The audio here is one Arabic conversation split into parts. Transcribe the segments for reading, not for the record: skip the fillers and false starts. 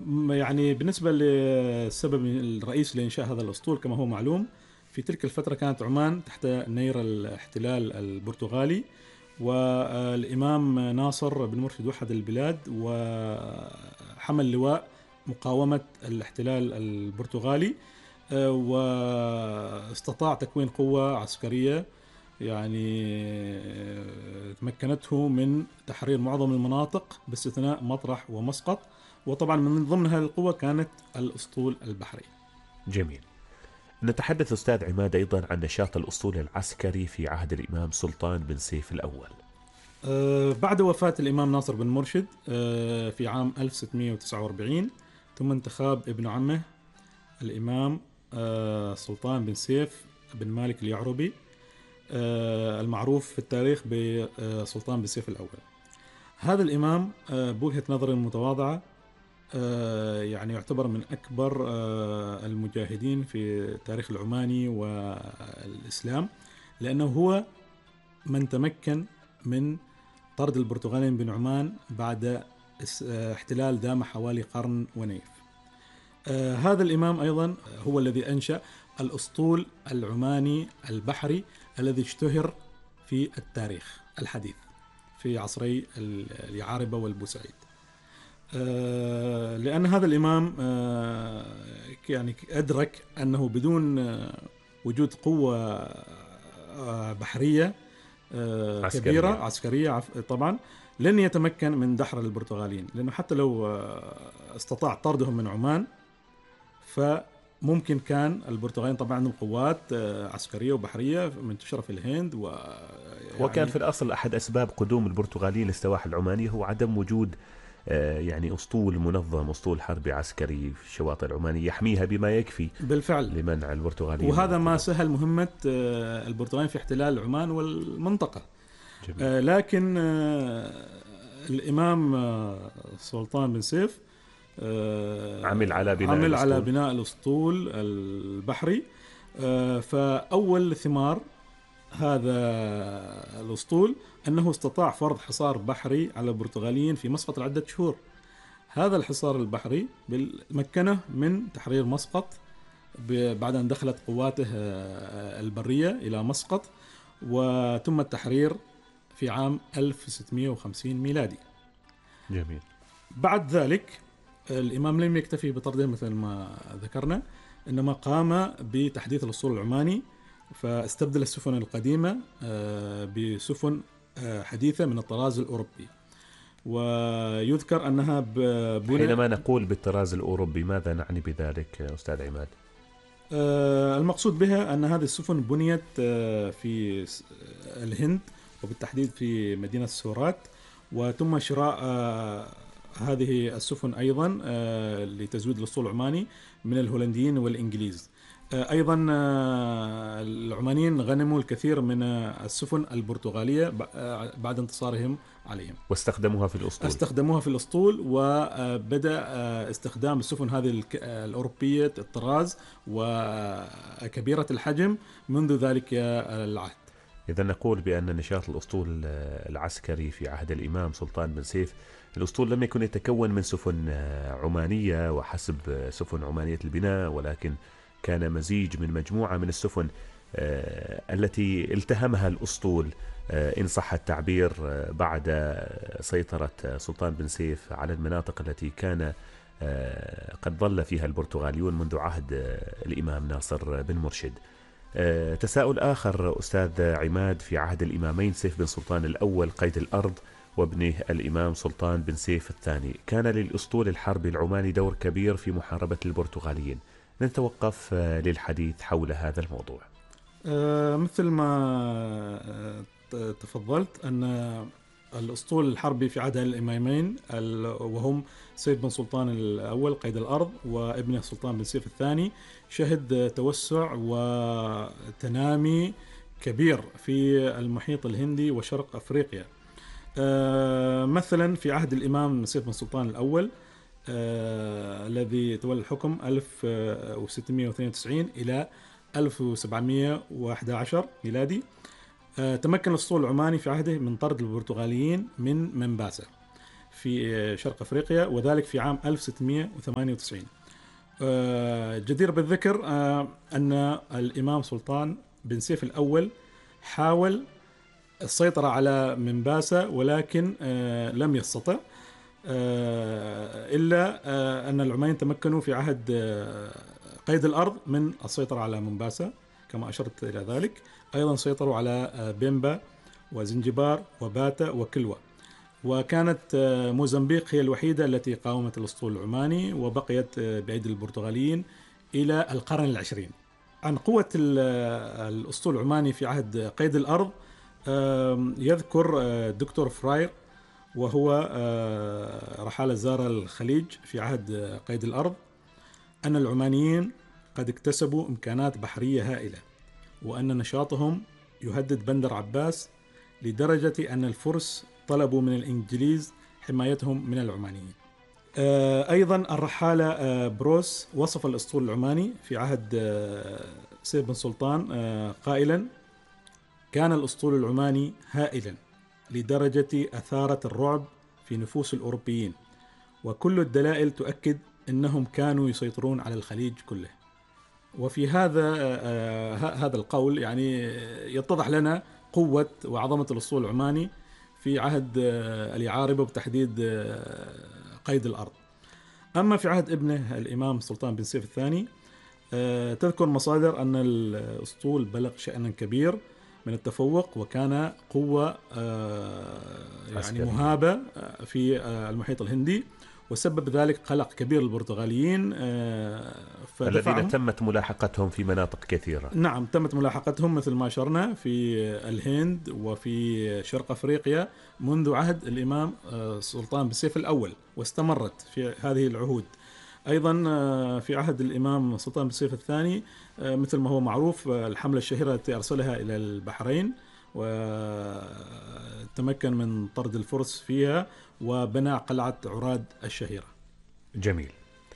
يعني بالنسبة للسبب الرئيسي لإنشاء هذا الأسطول كما هو معلوم، في تلك الفترة كانت عمان تحت نير الاحتلال البرتغالي، والإمام ناصر بن مرشد وحد البلاد وحمل لواء مقاومة الاحتلال البرتغالي، واستطاع تكوين قوة عسكرية يعني تمكنته من تحرير معظم المناطق باستثناء مطرح ومسقط. وطبعا من ضمن هذه القوة كانت الأسطول البحري. جميل. نتحدث أستاذ عماد أيضا عن نشاط الأسطول العسكري في عهد الإمام سلطان بن سيف الأول. بعد وفاة الإمام ناصر بن مرشد في عام 1649 تم انتخاب ابن عمه الإمام سلطان بن سيف بن مالك اليعربي، المعروف في التاريخ بسلطان بن سيف الأول. هذا الإمام بوجهة نظر المتواضعة يعني يعتبر من أكبر المجاهدين في التاريخ العماني والإسلام، لأنه هو من تمكن من طرد البرتغاليين من عمان بعد احتلال دام حوالي قرن ونيف. هذا الإمام أيضا هو الذي أنشأ الأسطول العماني البحري الذي اشتهر في التاريخ الحديث في عصري اليعاربة والبوسعيد. لأن هذا الإمام يعني أدرك أنه بدون وجود قوة بحرية كبيرة عسكرية طبعا لن يتمكن من دحر البرتغاليين، لأنه حتى لو استطاع طردهم من عمان فممكن كان البرتغاليين طبعا عندهم قوات عسكرية وبحرية منتشرة في الهند وكان في الأصل أحد أسباب قدوم البرتغاليين للسواحل العمانية هو عدم وجود يعني أسطول منظم، أسطول حربي عسكري في الشواطئ العمانية يحميها بما يكفي بالفعل لمنع البرتغاليين. وهذا ما سهل مهمة البرتغاليين في احتلال عمان والمنطقة. لكن الإمام سلطان بن سيف عمل على بناء الأسطول البحري. فأول ثمار هذا الأسطول أنه استطاع فرض حصار بحري على البرتغاليين في مسقط لعدة شهور. هذا الحصار البحري مكنه من تحرير مسقط بعد أن دخلت قواته البرية إلى مسقط، وتم التحرير في عام 1650 ميلادي. جميل. بعد ذلك الإمام لم يكتفي بطرده مثل ما ذكرنا، إنما قام بتحديث الأسطول العماني، فاستبدل السفن القديمة بسفن حديثة من الطراز الأوروبي. ويذكر أنها حينما نقول بالطراز الأوروبي ماذا نعني بذلك أستاذ عماد؟ المقصود بها أن هذه السفن بنيت في الهند وبالتحديد في مدينة سورات، وتم شراء هذه السفن أيضا لتزويد الأسطول العماني من الهولنديين والإنجليز. أيضا العمانيين غنموا الكثير من السفن البرتغالية بعد انتصارهم عليهم واستخدموها في الأسطول. وبدأ استخدام السفن هذه الأوروبية الطراز وكبيرة الحجم منذ ذلك العهد. إذا نقول بأن نشاط الأسطول العسكري في عهد الإمام سلطان بن سيف، الأسطول لم يكن يتكون من سفن عمانية وحسب سفن عمانية البناء، ولكن كان مزيج من مجموعة من السفن التي التهمها الأسطول إن صح التعبير بعد سيطرة سلطان بن سيف على المناطق التي كان قد ظل فيها البرتغاليون منذ عهد الإمام ناصر بن مرشد. تساؤل آخر أستاذ عماد، في عهد الإمامين سيف بن سلطان الأول قيد الأرض وابنه الإمام سلطان بن سيف الثاني، كان للأسطول الحربي العماني دور كبير في محاربة البرتغاليين. نتوقف للحديث حول هذا الموضوع. مثل ما تفضلت أن الأسطول الحربي في عهد الإمامين وهم سيف بن سلطان الأول قيد الأرض وابنه سلطان بن سيف الثاني شهد توسع وتنامي كبير في المحيط الهندي وشرق أفريقيا. مثلا في عهد الإمام سيف بن سلطان الأول الذي تولى الحكم 1692 إلى 1711 ميلادي، تمكن الأسطول العماني في عهده من طرد البرتغاليين من منباسة. في شرق أفريقيا، وذلك في عام 1698. جدير بالذكر أن الإمام سلطان بن سيف الأول حاول السيطرة على منباسة، ولكن لم يستطع، إلا أن العمانيين تمكنوا في عهد قيد الأرض من السيطرة على منباسة كما أشرت إلى ذلك. أيضا سيطروا على بيمبا وزنجبار وباتا وكلوة، وكانت موزمبيق هي الوحيدة التي قاومت الأسطول العماني وبقيت بأيدي البرتغاليين إلى القرن العشرين. عن قوة الأسطول العماني في عهد قيد الأرض يذكر دكتور فراير، وهو رحالة زار الخليج في عهد قيد الأرض، أن العمانيين قد اكتسبوا إمكانات بحرية هائلة، وأن نشاطهم يهدد بندر عباس لدرجة أن الفرس طلبوا من الإنجليز حمايتهم من العمانيين. أيضا الرحالة بروس وصف الأسطول العماني في عهد سيف بن سلطان قائلا: كان الأسطول العماني هائلا لدرجة أثارت الرعب في نفوس الأوروبيين، وكل الدلائل تؤكد أنهم كانوا يسيطرون على الخليج كله. وفي هذا القول يعني يتضح لنا قوة وعظمة الأسطول العماني في عهد اليعاربة، وبتحديد قيد الأرض. أما في عهد ابنه الإمام سلطان بن سيف الثاني، تذكر مصادر أن الأسطول بلغ شأنا كبير من التفوق، وكان قوة يعني مهابة في المحيط الهندي، وسبب ذلك قلق كبير للبرتغاليين الذين تمت ملاحقتهم في مناطق كثيرة. نعم، تمت ملاحقتهم مثل ما أشرنا في الهند وفي شرق أفريقيا منذ عهد الإمام سلطان بن سيف الأول، واستمرت في هذه العهود. أيضا في عهد الإمام سلطان بن سيف الثاني مثل ما هو معروف الحملة الشهيرة التي أرسلها إلى البحرين، وتمكن من طرد الفرس فيها وبنى قلعة عراد الشهيرة. جميل.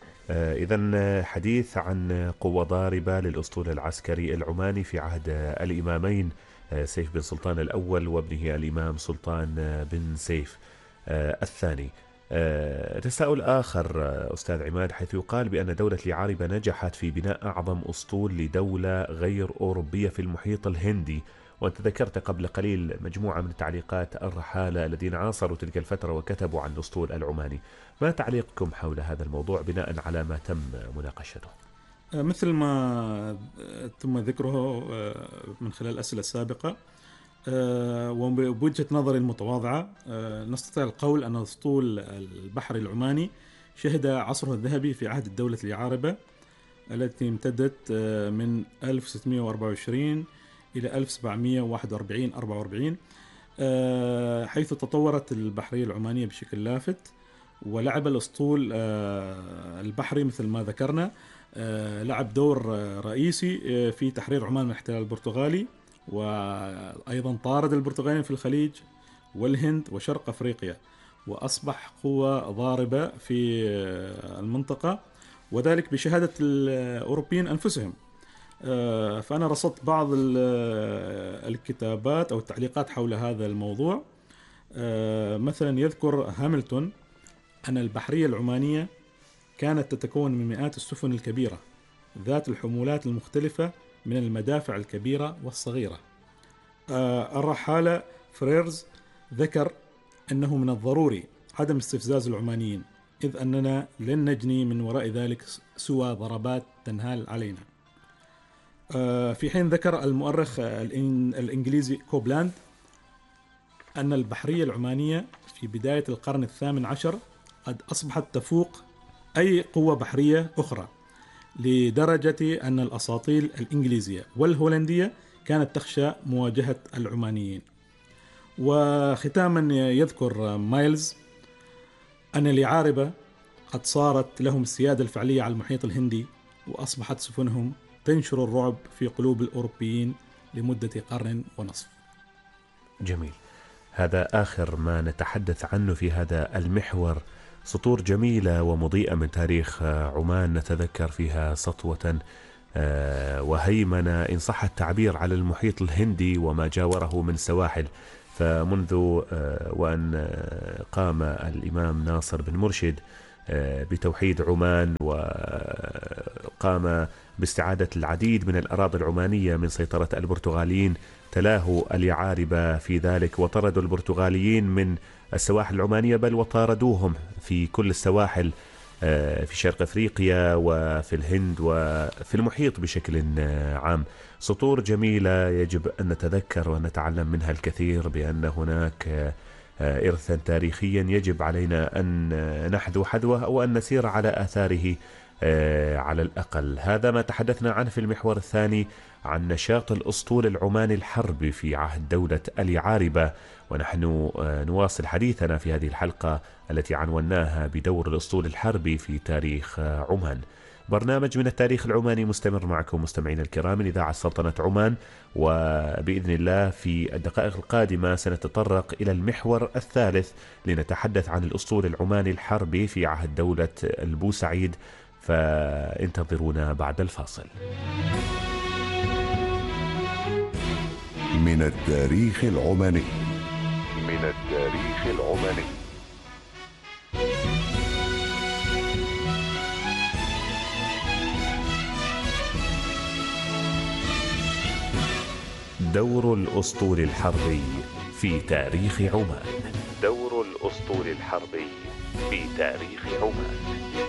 إذن حديث عن قوة ضاربة للأسطول العسكري العماني في عهد الإمامين سيف بن سلطان الأول وابنه الإمام سلطان بن سيف الثاني. تساؤل آخر أستاذ عماد، حيث يقال بأن دولة اليعاربة نجحت في بناء أعظم أسطول لدولة غير أوروبية في المحيط الهندي، وأنت ذكرت قبل قليل مجموعة من تعليقات الرحالة الذين عاصروا تلك الفترة وكتبوا عن الأسطول العماني. ما تعليقكم حول هذا الموضوع بناء على ما تم مناقشته؟ مثل ما تم ذكره من خلال الأسئلة السابقة، وبوجهة نظري المتواضعة نستطيع القول أن الأسطول البحري العماني شهد عصره الذهبي في عهد الدولة اليعاربة التي امتدت من 1624 إلى 1741-44، حيث تطورت البحرية العمانية بشكل لافت، ولعب الأسطول البحري مثل ما ذكرنا لعب دور رئيسي في تحرير عمان من الاحتلال البرتغالي، وأيضا طارد البرتغاليين في الخليج والهند وشرق أفريقيا، وأصبح قوة ضاربة في المنطقة، وذلك بشهادة الأوروبيين أنفسهم. فأنا رصدت بعض الكتابات أو التعليقات حول هذا الموضوع. مثلا يذكر هاملتون أن البحرية العمانية كانت تتكون من مئات السفن الكبيرة ذات الحمولات المختلفة من المدافع الكبيرة والصغيرة. الرحالة فريرز ذكر أنه من الضروري عدم استفزاز العمانيين، إذ أننا لن نجني من وراء ذلك سوى ضربات تنهال علينا. في حين ذكر المؤرخ الإنجليزي كوبلاند أن البحرية العمانية في بداية القرن الثامن عشر قد أصبحت تفوق أي قوة بحرية أخرى، لدرجة أن الأساطيل الإنجليزية والهولندية كانت تخشى مواجهة العمانيين. وختاما يذكر مايلز أن اليعاربة قد صارت لهم السيادة الفعلية على المحيط الهندي، وأصبحت سفنهم تنشر الرعب في قلوب الأوروبيين لمدة قرن ونصف. جميل. هذا آخر ما نتحدث عنه في هذا المحور، سطور جميلة ومضيئة من تاريخ عمان نتذكر فيها سطوة وهيمنة إن صح التعبير على المحيط الهندي وما جاوره من سواحل. فمنذ وأن قام الإمام ناصر بن مرشد بتوحيد عمان، وقام باستعادة العديد من الأراضي العمانية من سيطرة البرتغاليين، تلاهوا اليعاربة في ذلك وطردوا البرتغاليين من السواحل العمانية، بل وطاردوهم في كل السواحل في شرق أفريقيا وفي الهند وفي المحيط بشكل عام. سطور جميلة يجب أن نتذكر ونتعلم منها الكثير، بأن هناك إرثا تاريخيا يجب علينا أن نحذو حذوه أو أن نسير على آثاره على الأقل. هذا ما تحدثنا عنه في المحور الثاني عن نشاط الأسطول العماني الحربي في عهد دولة اليعاربة، ونحن نواصل حديثنا في هذه الحلقة التي عنوناها بدور الأسطول الحربي في تاريخ عمان. برنامج من التاريخ العماني مستمر معكم مستمعين الكرام من إذاعة سلطنة عمان، وبإذن الله في الدقائق القادمة سنتطرق إلى المحور الثالث لنتحدث عن الأسطول العماني الحربي في عهد دولة البوسعيد، فانتظرونا بعد الفاصل. من التاريخ العماني. من التاريخ العماني. دور الأسطول الحربي في تاريخ عمان. دور الأسطول الحربي في تاريخ عمان.